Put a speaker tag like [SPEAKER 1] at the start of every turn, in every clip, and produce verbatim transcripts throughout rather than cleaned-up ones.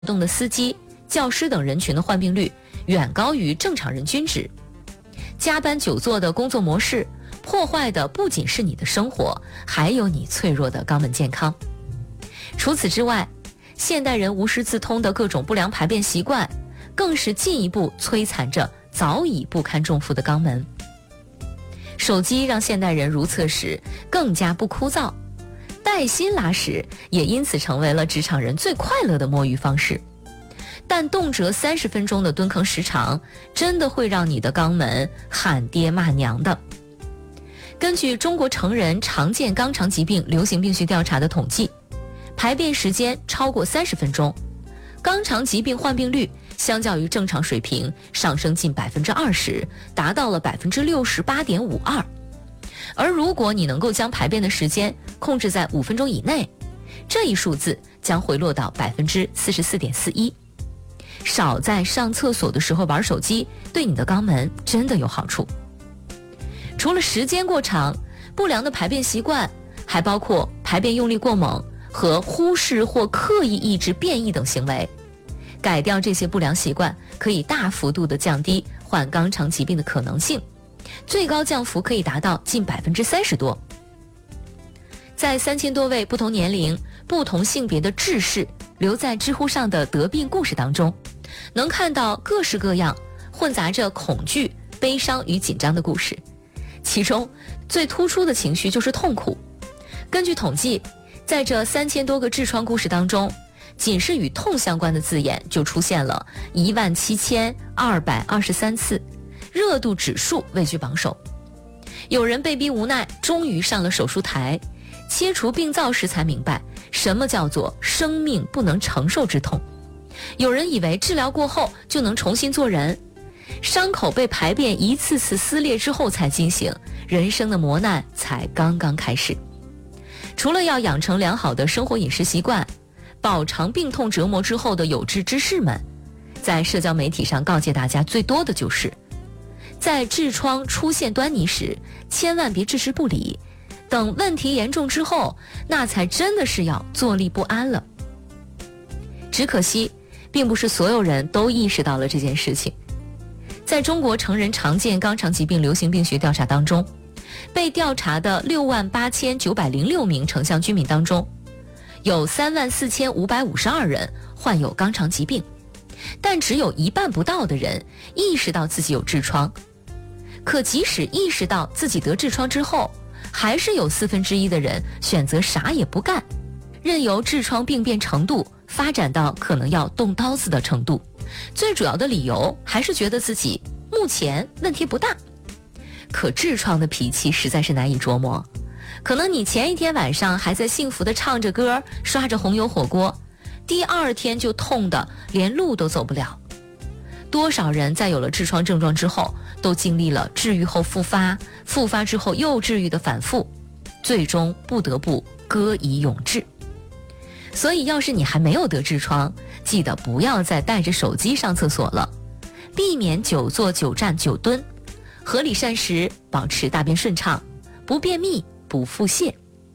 [SPEAKER 1] 动的司机、教师等人群的患病率远高于正常人均值。加班久坐的工作模式破坏的不仅是你的生活，还有你脆弱的肛门健康。除此之外，现代人无师自通的各种不良排便习惯，更是进一步摧残着早已不堪重负的肛门。手机让现代人如厕时更加不枯燥，带薪拉屎也因此成为了职场人最快乐的摸鱼方式。但动辄三十分钟的蹲坑时长，真的会让你的肛门喊爹骂娘的。根据中国成人常见肛肠疾病流行病学调查的统计，排便时间超过三十分钟，肛肠疾病患病率相较于正常水平上升近百分之二十，达到了百分之六十八点五二。而如果你能够将排便的时间控制在五分钟以内，这一数字将回落到百分之四十四点四一。少在上厕所的时候玩手机，对你的肛门真的有好处。除了时间过长，不良的排便习惯还包括排便用力过猛和忽视或刻意抑制便意等行为。改掉这些不良习惯，可以大幅度地降低患肛肠疾病的可能性，最高降幅可以达到近百分之三十多。在三千多位不同年龄、不同性别的志士留在知乎上的得病故事当中，能看到各式各样混杂着恐惧、悲伤与紧张的故事。其中最突出的情绪就是痛苦。根据统计，在这三千多个痔疮故事当中，仅是与痛相关的字眼就出现了一万七千二百二十三次，热度指数位居榜首。有人被逼无奈，终于上了手术台，切除病灶时才明白什么叫做生命不能承受之痛。有人以为治疗过后就能重新做人，伤口被排便一次次撕裂之后才惊醒，人生的磨难才刚刚开始。除了要养成良好的生活饮食习惯，饱尝病痛折磨之后的有志之士们，在社交媒体上告诫大家最多的就是，在痔疮出现端倪时，千万别置之不理，等问题严重之后，那才真的是要坐立不安了。只可惜，并不是所有人都意识到了这件事情。在中国成人常见肛肠疾病流行病学调查当中，被调查的六万八千九百零六名城乡居民当中，有三万四千五百五十二人患有肛肠疾病，但只有一半不到的人意识到自己有痔疮。可即使意识到自己得痔疮之后，还是有四分之一的人选择啥也不干，任由痔疮病变程度发展到可能要动刀子的程度。最主要的理由还是觉得自己目前问题不大。可痔疮的脾气实在是难以琢磨，可能你前一天晚上还在幸福地唱着歌，刷着红油火锅，第二天就痛得连路都走不了。多少人在有了痔疮症状之后，都经历了治愈后复发，复发之后又治愈的反复，最终不得不歌以咏志。所以要是你还没有得痔疮，记得不要再带着手机上厕所了，避免久坐久站久蹲，合理膳食，保持大便顺畅，不便秘不腹泻。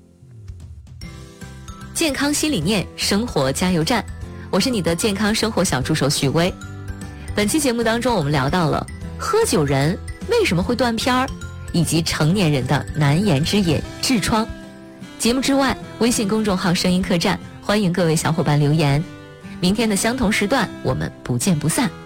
[SPEAKER 1] 健康新理念，生活加油站，我是你的健康生活小助手许巍。本期节目当中，我们聊到了喝酒人为什么会断片儿，以及成年人的难言之隐痔疮。节目之外，微信公众号声音客栈，欢迎各位小伙伴留言。明天的相同时段，我们不见不散。